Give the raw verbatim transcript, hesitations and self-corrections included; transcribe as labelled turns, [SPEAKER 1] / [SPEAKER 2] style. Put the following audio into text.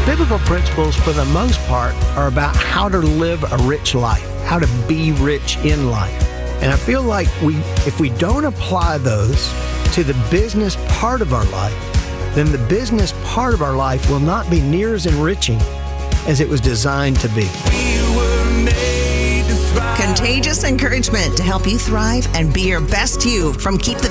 [SPEAKER 1] Biblical principles, for the most part, are about how to live a rich life, how to be rich in life. And I feel like we, if we don't apply those to the business part of our life, then the business part of our life will not be near as enriching as it was designed to be.
[SPEAKER 2] Contagious encouragement to help you thrive and be your best you from Keep the